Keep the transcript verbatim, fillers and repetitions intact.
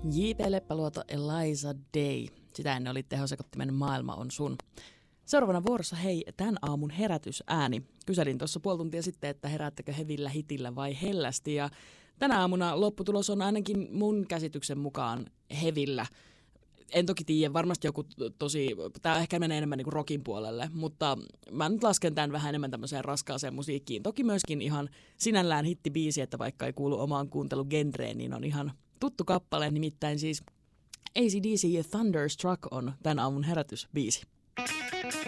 J P Leppäluoto, Eliza Day. Sitä ennen oli tehosekottimen Maailma on sun. Seuraavana vuorossa hei, tämän aamun herätysääni. Kyselin tuossa puoli tuntia sitten, että heräättekö hevillä, hitillä vai hellästi. Ja tänä aamuna lopputulos on ainakin mun käsityksen mukaan hevillä. En toki tiedä, varmasti joku tosi, tämä ehkä menee enemmän niin kuin rockin puolelle, mutta mä nyt lasken tämän vähän enemmän tämmöiseen raskaaseen musiikkiin. Toki myöskin ihan sinällään hittibiisi, että vaikka ei kuulu omaan kuuntelugenreen, niin on ihan tuttu kappale, nimittäin siis A C/D C ja Thunderstruck on tämän aamun herätysbiisi.